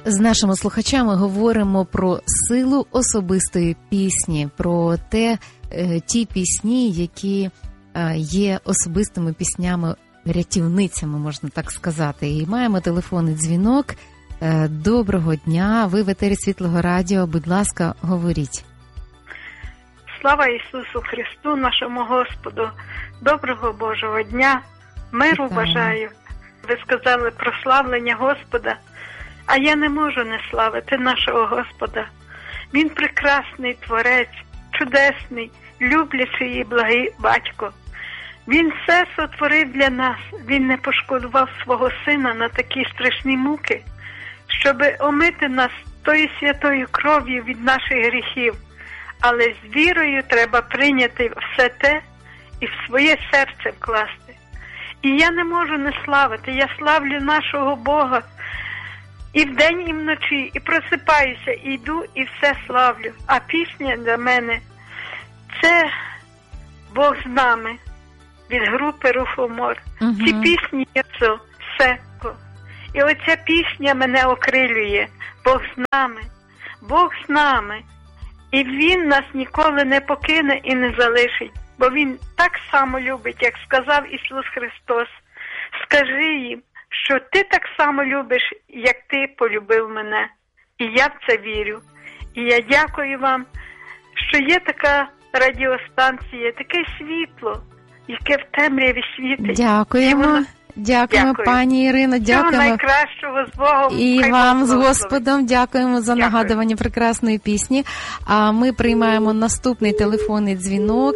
З нашими слухачами говоримо про силу особистої пісні, про ті пісні, які є особистими піснями, рятівницями, можна так сказати. І маємо телефонний дзвінок. Доброго дня, ви в етері Світлого Радіо, будь ласка, говоріть. Слава Ісусу Христу, нашому Господу, доброго Божого дня, миру бажаю. Ви сказали про славлення Господа, а я не можу не славити нашого Господа. Він прекрасний Творець, чудесний, люблячий і благий Батько. Він все сотворив для нас, Він не пошкодував свого Сина на такі страшні муки, щоб омити нас тою святою кров'ю від наших гріхів. Але з вірою треба прийняти все те і в своє серце вкласти. І я не можу не славити, я славлю нашого Бога і вдень, і вночі, і просипаюся, і йду, і все славлю. А пісня для мене – це Бог з нами від групи Рухомор. Ці пісні є Секо. І оця пісня мене окрилює. Бог з нами, Бог з нами. І Він нас ніколи не покине і не залишить, бо Він так само любить, як сказав Ісус Христос. Скажи їм, що ти так само любиш, як ти полюбив мене. І я в це вірю. І я дякую вам, що є така радіостанція, таке світло, яке в темряві світить. Дякуємо. Дякуємо, пані Ірино, дякуємо. Всього найкращого, з Богом. І вам, з Господом, дякуємо за нагадування прекрасної пісні. А ми приймаємо наступний телефонний дзвінок.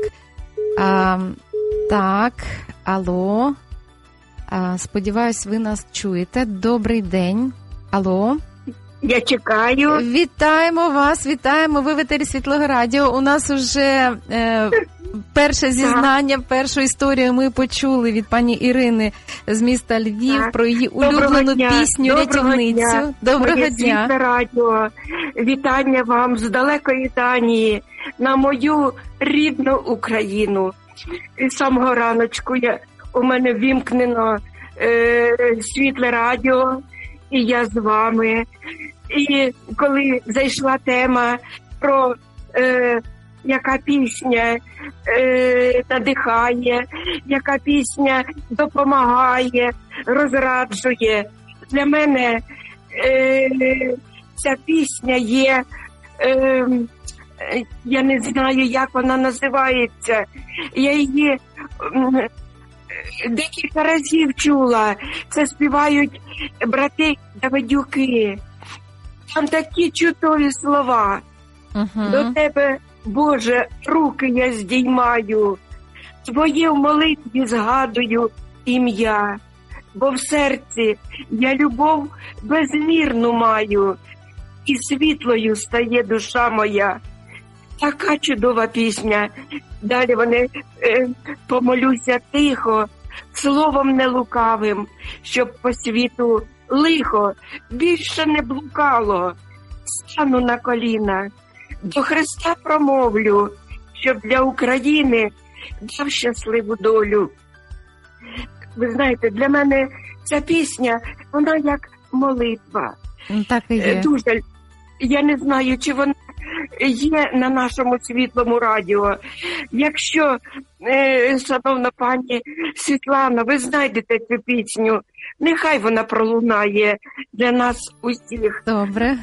Так, алло. Сподіваюсь, ви нас чуєте. Добрий день. Алло. Я чекаю. Вітаємо вас, вітаємо. Ви в етері Світлого Радіо. У нас уже перше зізнання, першу історію ми почули від пані Ірини з міста Львів про її улюблену пісню «Рятівницю». Доброго дня. Світле Радіо. Вітання вам з далекої Данії на мою рідну Україну. І з самого раночку у мене вімкнено Світле Радіо, і я з вами. І коли зайшла тема про яка пісня надихає, яка пісня допомагає, розраджує, для мене ця пісня є, я не знаю, як вона називається, я її декілька разів чула. Це співають брати Давидюки. Там такі чудові слова. До тебе, Боже, руки я здіймаю, Твоє в молитві згадую ім'я, бо в серці я любов безмірну маю, і світлою стає душа моя. Така чудова пісня. Далі вони помолюся тихо, словом нелукавим, щоб по світу лихо більше не блукало. Стану на коліна, до Христа промовлю, щоб для України дав щасливу долю. Ви знаєте, для мене ця пісня, вона як молитва. Так і є. Дуже, я не знаю, чи вона є на нашому Світлому Радіо. Якщо, шановна пані Світлана, ви знайдете цю пісню, нехай вона пролунає для нас усіх. Добре.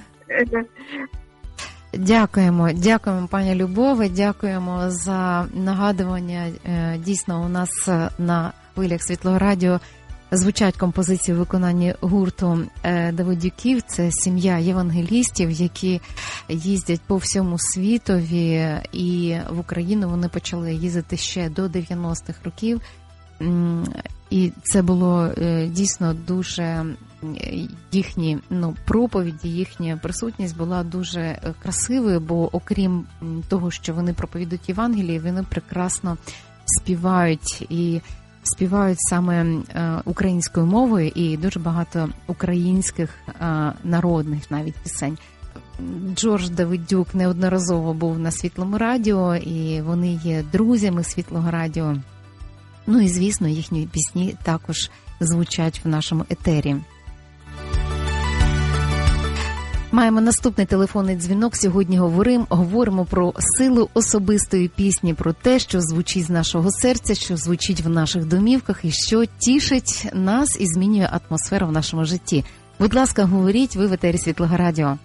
Дякуємо, пані Любове, дякуємо за нагадування. Дійсно, у нас на хвилях Світлого Радіо звучать композиції в виконанні гурту Давидюків. Це сім'я євангелістів, які їздять по всьому світові, і в Україну вони почали їздити ще до 90-х років. І це було дійсно дуже, їхні проповіді, їхня присутність була дуже красивою, бо окрім того, що вони проповідують Євангеліє, вони прекрасно співають, і співають саме українською мовою, і дуже багато українських народних навіть пісень. Джордж Давидюк неодноразово був на Світлому Радіо, і вони є друзями Світлого Радіо. Ну і, звісно, їхні пісні також звучать в нашому етері. Маємо наступний телефонний дзвінок. Сьогодні говоримо про силу особистої пісні, про те, що звучить з нашого серця, що звучить в наших домівках і що тішить нас і змінює атмосферу в нашому житті. Будь ласка, говоріть, ви в етері Світлого Радіо.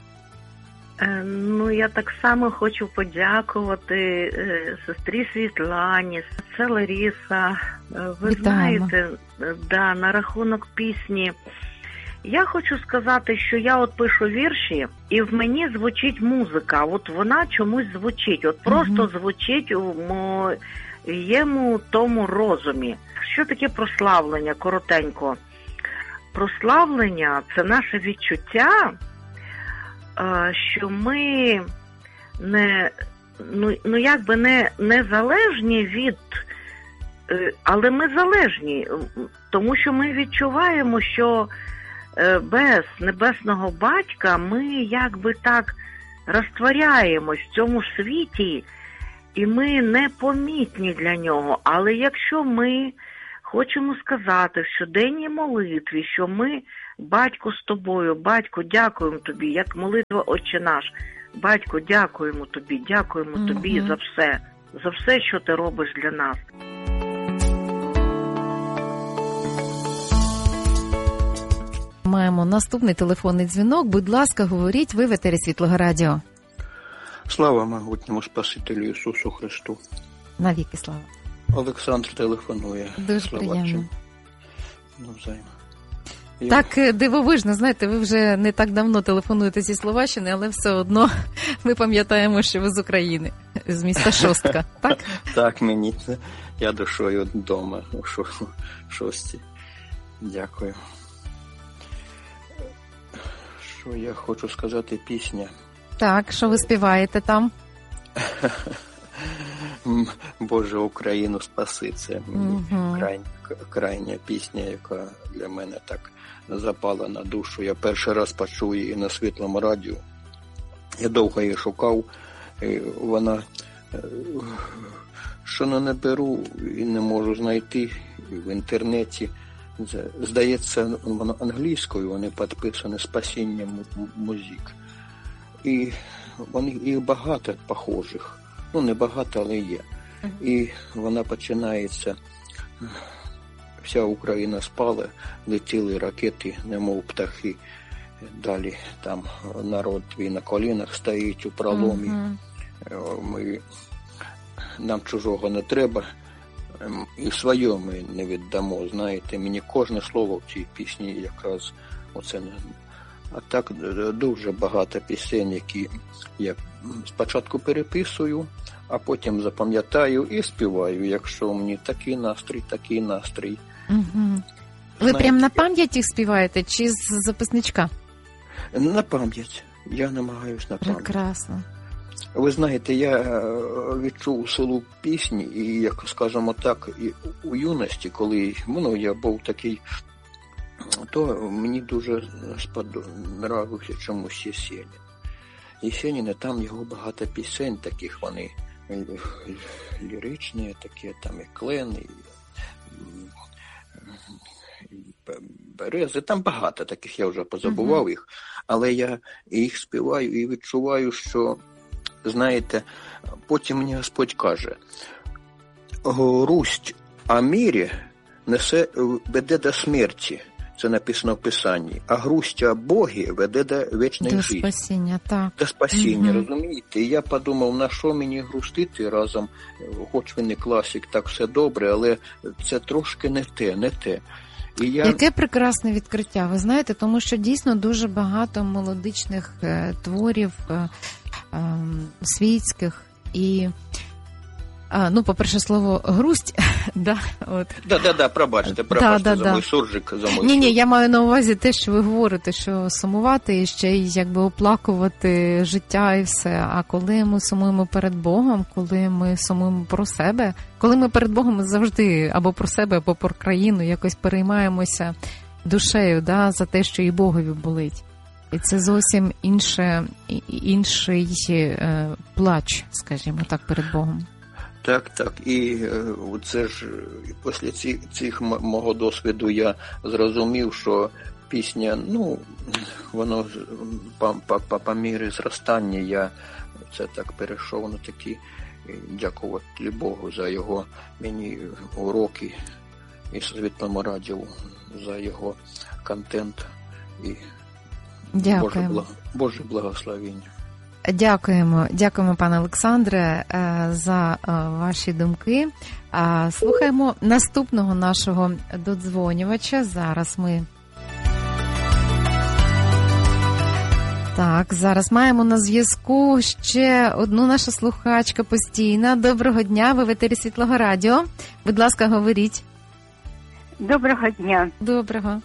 Я так само хочу подякувати сестрі Світлані. Це Лариса. Ви Вітаємо. знаєте, на рахунок пісні. Я хочу сказати, що я пишу вірші, і в мені звучить музика. Вона чомусь звучить. Просто звучить у моєму тому розумі. Що таке прославлення? Коротенько. Прославлення – це наше відчуття, що ми не залежні від, але ми залежні, тому що ми відчуваємо, що без Небесного Батька ми так розтворяємось в цьому світі, і ми непомітні для нього. Але якщо ми хочемо сказати в щоденній молитві, що ми, Батько, з тобою, Батько, дякуємо тобі, як молитва Отче наш, Батько, дякуємо тобі за все, що ти робиш для нас. Маємо наступний телефонний дзвінок. Будь ласка, говоріть, ви в етері Світлого Радіо. Слава могутньому Спасителю Ісусу Христу. Навіки слава. Олександр телефонує. Дуже приємно. Навзаєм. Так дивовижно, знаєте, ви вже не так давно телефонуєте зі Словаччини, але все одно ми пам'ятаємо, що ви з України, з міста Шостка, так? Так, мені. Я душою вдома у Шості. Дякую. Що я хочу сказати, пісня. Так, що ви співаєте там? Боже, Україну спаси. Це крайня пісня, яка для мене так запала на душу. Я перший раз почув її на Світлому радіо. Я довго її шукав. Вона, що не беру і не можу знайти в інтернеті. Здається, воно англійською, вони підписані «Спасіння музик». І їх багато похожих. Не багато, але є. І вона починається. Вся Україна спала, летіли ракети, немов птахи. Далі там народ твій на колінах стоїть у проломі. Нам чужого не треба. І своє ми не віддамо, знаєте. Мені кожне слово в цій пісні якраз оце. А так дуже багато пісень, які я спочатку переписую, а потім запам'ятаю і співаю, якщо мені такий настрій. Угу. Ви прям на пам'ять їх співаєте чи з записничка? На пам'ять. Я намагаюсь на пам'ять. Прекрасно. Ви знаєте, я відчув силу пісні, і, як скажемо так, і у юності, коли я був такий, то мені дуже сподобався чомусь Єсенін. Єсенін, там його багато пісень таких, вони ліричні, такі, там і Клен, і Берези, там багато таких, я вже позабував їх, але я їх співаю і відчуваю, що, знаєте, потім мені Господь каже, грусть о мірі веде до смерті. Це написано в Писанні. А грусть о Богі веде до вічної житті. До спасіння, так. До спасіння, розумієте? І я подумав, на що мені грустити разом, хоч він і класик, так все добре, але це трошки не те. Яке прекрасне відкриття, ви знаєте, тому що дійсно дуже багато мелодичних творів світських і, по-перше, слово грусть, да, от. Пробачте, за мій суржик, за мій Ні, я маю на увазі те, що ви говорите, що сумувати і ще й оплакувати життя і все. А коли ми сумуємо перед Богом, коли ми сумуємо про себе, коли ми перед Богом ми завжди або про себе, або про країну якось переймаємося душею, да, за те, що і Богові болить. І це зовсім інший плач, скажімо так, перед Богом. Так. І це ж після цих мого досвіду я зрозумів, що пісня, воно по мірі зростання я це так перейшов на такі, дякувати Богу за його мені уроки і Світлому радіо, за його контент і Боже благословення. Дякуємо, пане Олександре, за ваші думки. Слухаємо наступного нашого додзвонювача. Зараз маємо на зв'язку ще одну нашу слухачку постійна. Доброго дня, ви в етері Світлого радіо. Будь ласка, говоріть. Доброго дня. Доброго.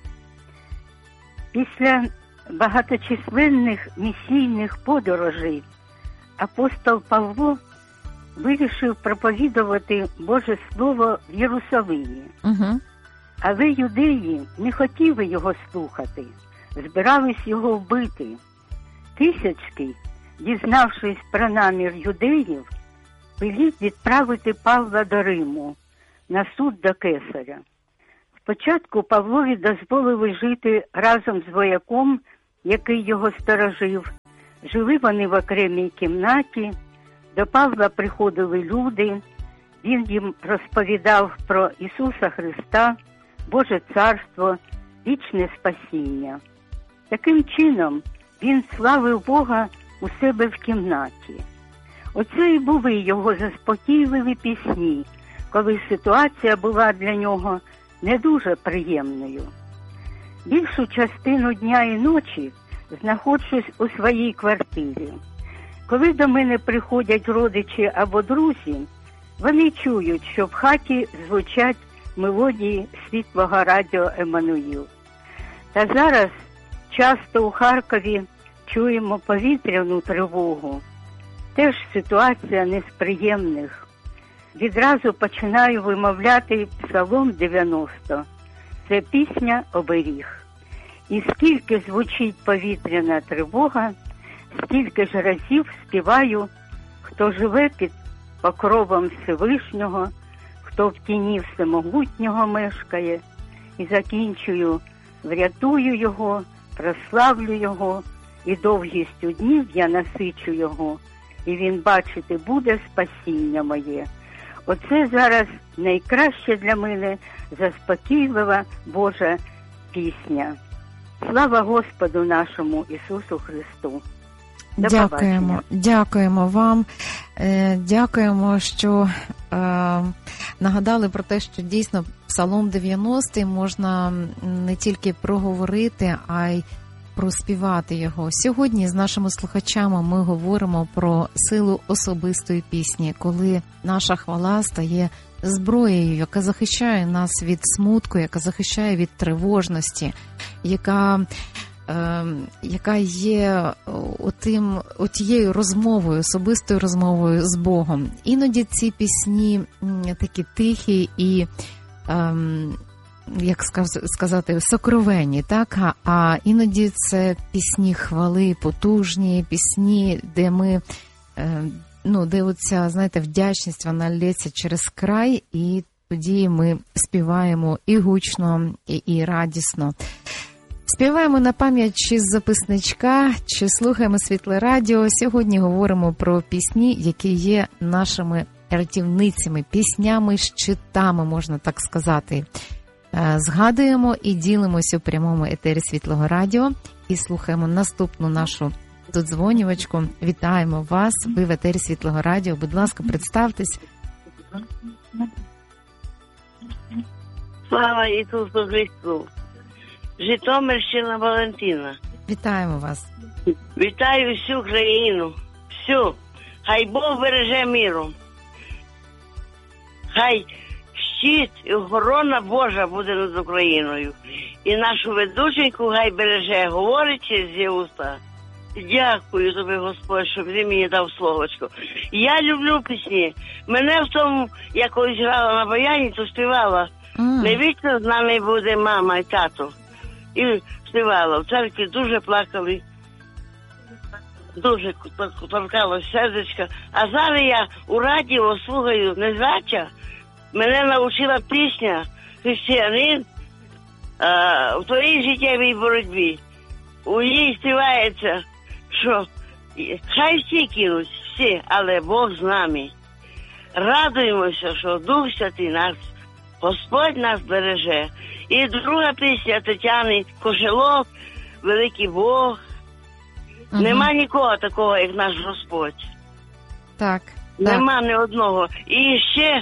Після багаточисленних місійних подорожей апостол Павло вирішив проповідувати Боже Слово в Єрусалимі. Угу. Але юдеї не хотіли його слухати, збирались його вбити. Тисячки, дізнавшись про намір юдеїв, велів відправити Павла до Риму на суд до кесаря. Спочатку Павлові дозволили жити разом з вояком, який його сторожив. Жили вони в окремій кімнаті, до Павла приходили люди, він їм розповідав про Ісуса Христа, Боже Царство, вічне спасіння. Таким чином він славив Бога у себе в кімнаті. Оце і були його заспокійливі пісні, коли ситуація була для нього не дуже приємною. Більшу частину дня і ночі знаходжусь у своїй квартирі. Коли до мене приходять родичі або друзі, вони чують, що в хаті звучать мелодії Світлого радіо Еммануїл. Та зараз часто у Харкові чуємо повітряну тривогу. Теж ситуація не з приємних. Відразу починаю вимовляти Псалом 90. Це пісня «Оберіг». І скільки звучить повітряна тривога, стільки ж разів співаю, хто живе під покровом Всевишнього, хто в тіні Всемогутнього мешкає, і закінчую: врятую його, прославлю його, і довгістю днів я насичу його, і він бачити буде спасіння моє. Оце зараз найкраще для мене заспокійлива Божа пісня. Слава Господу нашому Ісусу Христу. Дякуємо вам. Дякуємо, що нагадали про те, що дійсно Псалом 90 можна не тільки проговорити, а й проспівати його. Сьогодні з нашими слухачами ми говоримо про силу особистої пісні, коли наша хвала стає зброєю, яка захищає нас від смутку, яка захищає від тривожності, яка є отією розмовою, особистою розмовою з Богом. Іноді ці пісні такі тихі і, як сказати, сокровенні, так? А іноді це пісні хвали, потужні, пісні, де ми, де оця, знаєте, вдячність, вона лється через край, і тоді ми співаємо і гучно, і радісно. Співаємо на пам'ять чи з записничка, чи слухаємо Світле радіо. Сьогодні говоримо про пісні, які є нашими рятівницями, піснями-щитами, можна так сказати. Згадуємо і ділимося у прямому етері Світлого радіо і слухаємо наступну нашу додзвонювачку. Вітаємо вас, ви в етері Світлого радіо. Будь ласка, представтесь. Слава Ісусу Христу! Житомирщина, Валентина. Вітаємо вас. Вітаю всю країну. Всю. Хай Бог береже миру. Хай щит і охорона Божа буде над Україною. І нашу ведученьку хай береже, говорить через її уста. Дякую тобі, Господь, що ти мені дав словочко. Я люблю пісні. Мене в тому, я колись грала на баяні, то співала. Не вічно з нами буде мама і тато. І співала. В церкві дуже плакали. Дуже торкало сердечко. А зараз я у радіо слухаю незряча. Мене навчила пісня «Християнин». в твоїй життєвій боротьбі. У ній співається, що хай всі кинуть, всі, але Бог з нами. Радуємося, що Дух Святий нас, Господь нас береже. І друга пісня Тетяни Кошелок, Великий Бог. Нема нікого такого, як наш Господь. Так. Нема ні одного. І ще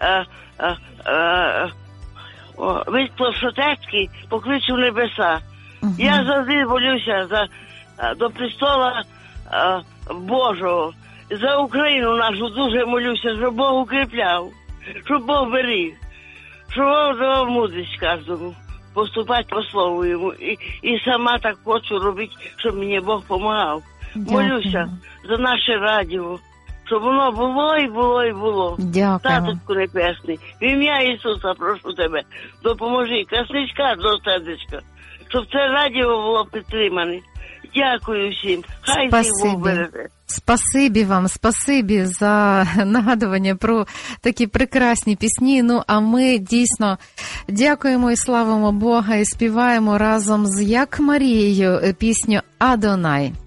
Віктор Шотецький «Покличу в небеса». Я завжди молюся до престола Божого. За Україну нашу дуже молюся, щоб Бог укріпляв, щоб Бог беріг, щоб Бог давав мудрість кожному поступати по слову йому. І сама так хочу робити, щоб мені Бог допомагав. Молюся за наше радіо, щоб воно було і було і було. Дякую. Таточку Небесний, в ім'я Ісуса прошу тебе, допоможи, красничка до сердечка, щоб це радіо було підтримане. Дякую всім. Хай всіх Бог береже. Спасибі вам, спасибі за нагадування про такі прекрасні пісні. Ну, а ми дійсно дякуємо і славимо Бога і співаємо разом з Як Марією пісню «Адонай».